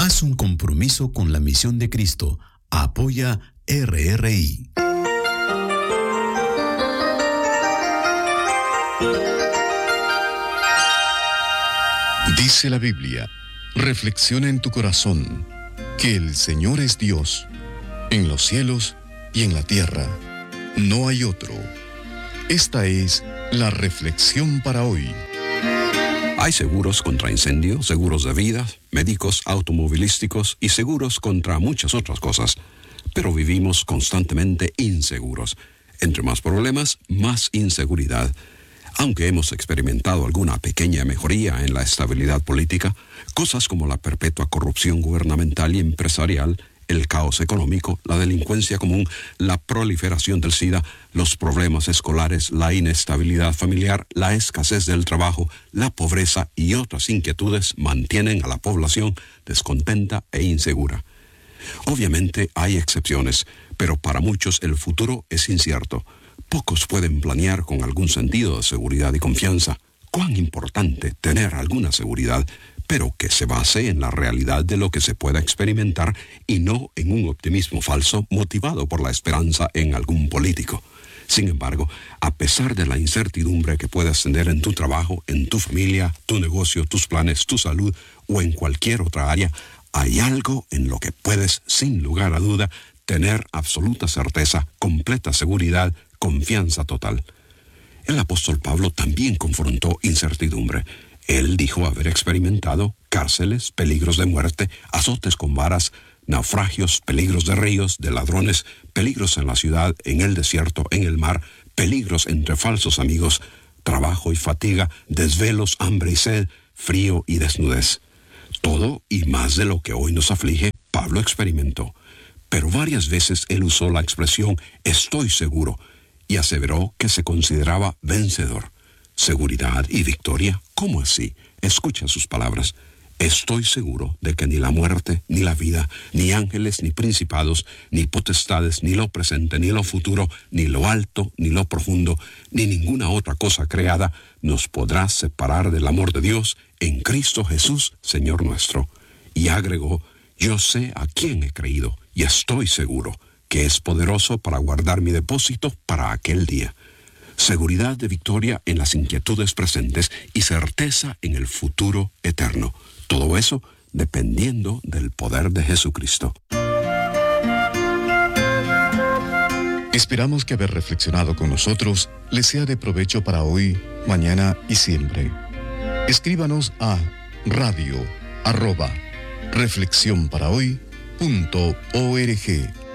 Haz un compromiso con la misión de Cristo. Apoya RRI. Dice la Biblia, reflexiona en tu corazón que el Señor es Dios, en los cielos y en la tierra. No hay otro. Esta es la reflexión para hoy. Hay seguros contra incendio, seguros de vida, médicos, automovilísticos y seguros contra muchas otras cosas. Pero vivimos constantemente inseguros. Entre más problemas, más inseguridad. Aunque hemos experimentado alguna pequeña mejoría en la estabilidad política, cosas como la perpetua corrupción gubernamental y empresarial, el caos económico, la delincuencia común, la proliferación del SIDA, los problemas escolares, la inestabilidad familiar, la escasez del trabajo, la pobreza y otras inquietudes mantienen a la población descontenta e insegura. Obviamente hay excepciones, pero para muchos el futuro es incierto. Pocos pueden planear con algún sentido de seguridad y confianza. Cuán importante tener alguna seguridad, pero que se base en la realidad de lo que se pueda experimentar y no en un optimismo falso motivado por la esperanza en algún político. Sin embargo, a pesar de la incertidumbre que puedas tener en tu trabajo, en tu familia, tu negocio, tus planes, tu salud o en cualquier otra área, hay algo en lo que puedes, sin lugar a duda, tener absoluta certeza, completa seguridad, confianza total. El apóstol Pablo también confrontó incertidumbre. Él dijo haber experimentado cárceles, peligros de muerte, azotes con varas, naufragios, peligros de ríos, de ladrones, peligros en la ciudad, en el desierto, en el mar, peligros entre falsos amigos, trabajo y fatiga, desvelos, hambre y sed, frío y desnudez. Todo y más de lo que hoy nos aflige, Pablo experimentó. Pero varias veces él usó la expresión «estoy seguro» y aseveró que se consideraba vencedor. ¿Seguridad y victoria? ¿Cómo así? Escucha sus palabras. Estoy seguro de que ni la muerte, ni la vida, ni ángeles, ni principados, ni potestades, ni lo presente, ni lo futuro, ni lo alto, ni lo profundo, ni ninguna otra cosa creada nos podrá separar del amor de Dios en Cristo Jesús, Señor nuestro. Y agregó, yo sé a quién he creído y estoy seguro que es poderoso para guardar mi depósito para aquel día. Seguridad de victoria en las inquietudes presentes y certeza en el futuro eterno. Todo eso dependiendo del poder de Jesucristo. Esperamos que haber reflexionado con nosotros les sea de provecho para hoy, mañana y siempre. Escríbanos a radio@reflexionparahoy.org.